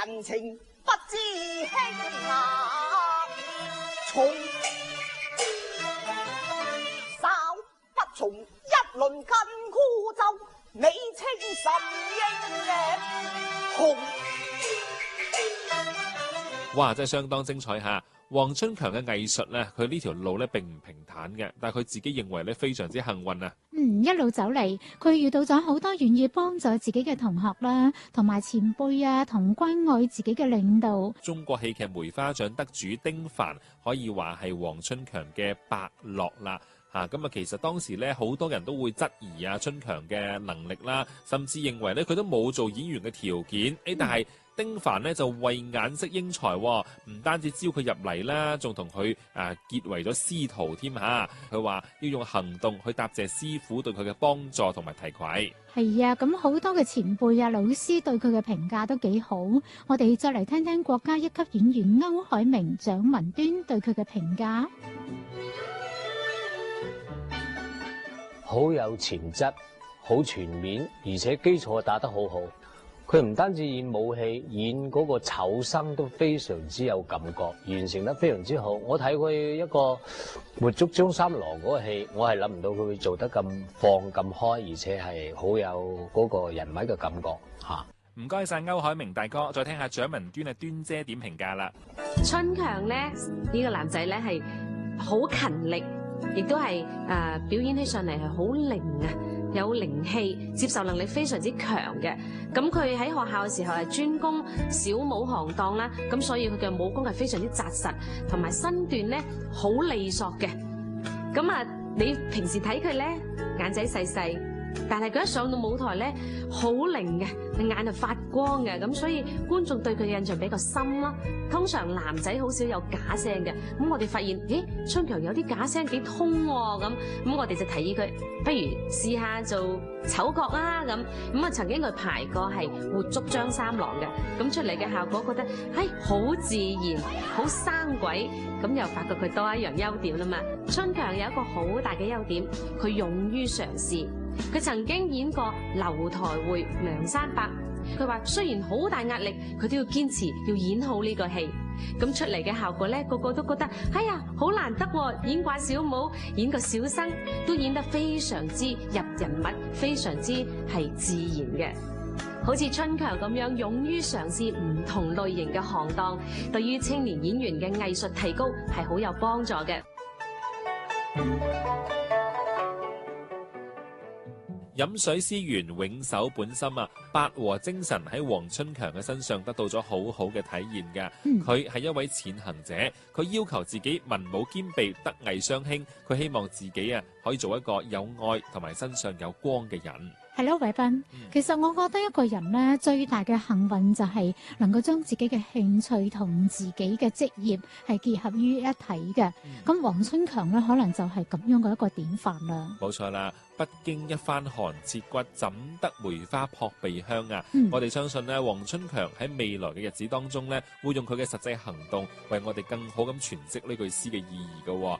人情不知輕下，從稍不從一輪筋箍咒，你清神應嘅紅。 哇！真係相當精彩嚇。黃春強嘅藝術咧，佢呢條路咧並唔平坦嘅，但係佢自己認為咧非常之幸運啊！ 一路走嚟，佢遇到咗好多願意幫助自己嘅同學啦，同埋前輩啊，同關愛自己嘅領導。 中國戲劇梅花獎得主丁凡可以話係黃春強嘅伯樂啦。咁啊，其實當時咧好多人都會質疑啊春強嘅能力啦，甚至認為咧佢都冇做演員嘅條件。但係丁凡呢就慧眼識英才，唔單止招佢入嚟啦，仲同佢結為咗師徒添嚇。佢話要用行動去答謝師傅對佢嘅幫助同埋提攜。 係啊，咁好多嘅前輩啊、老師對佢嘅評價都幾好。我哋再嚟聽聽國家一級演員歐海明、蔣文端對佢嘅評價。 好有潛質，好全面，而且基礎打得好好。佢唔單止演武戲，演嗰個丑生都非常之有感覺，完成得非常之好。我睇佢一個活捉張三郎嗰個戲，我係諗唔到佢會做得咁放咁開，而且係好有嗰個人物嘅感覺嚇。 唔該晒歐海明大哥，再聽下蔣文端端姐點評價啦。 春強咧呢個男仔咧係好勤力。亦都係表演起上嚟係好靈啊，有靈氣，接受能力非常之強嘅。咁佢喺學校嘅時候係專攻小武行當啦，咁所以佢嘅武功係非常之紮實，同埋身段咧好利索嘅。咁啊，你平時睇佢咧眼仔細細，但係佢一上到舞台咧好靈嘅，眼就發光嘅，咁所以觀眾對佢嘅印象比較深啦。通常男仔好少有假聲嘅，咁我哋發現，春強有啲假聲幾通喎，咁我哋就提議佢，不如試下做丑角啦，咁啊曾經佢排過係活捉張三郎嘅，咁出嚟嘅效果覺得好自然，好生鬼，咁又發覺佢多一樣優點啦嘛。春強有一個好大嘅優點，佢勇於嘗試。佢曾經演過樓台會梁山伯，佢話雖然好大壓力，佢都要堅持要演好呢個戲。咁出嚟嘅效果咧，個個都覺得好難得喎，演慣小武，演個小生都演得非常之入人物，非常之係自然嘅。好似春強咁樣勇於嘗試唔同類型嘅行當，對於青年演員嘅藝術提高係好有幫助嘅。 飲水思源，永守本心啊！八和精神喺黃春強嘅身上得到咗好好嘅體現㗎。佢係一位踐行者，佢要求自己文武兼備，德藝雙馨。佢希望自己可以做一個有愛同埋身上有光嘅人。 係咯，偉斌。其實我覺得一個人咧最大嘅幸運就係能夠將自己嘅興趣同自己嘅職業係結合於一體嘅。咁黃春強咧可能就係咁樣嘅一個典範啦。 冇錯啦，不經一番寒徹骨，怎得梅花撲鼻香啊！我哋相信咧，黃春強喺未來嘅日子當中咧，會用佢嘅實際行動，為我哋更好咁詮釋呢句詩嘅意義㗎。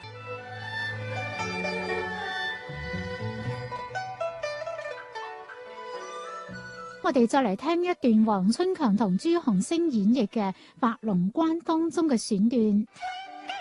我哋再嚟聽一段黃春強同朱鴻星演繹嘅《白龍關》當中嘅選段。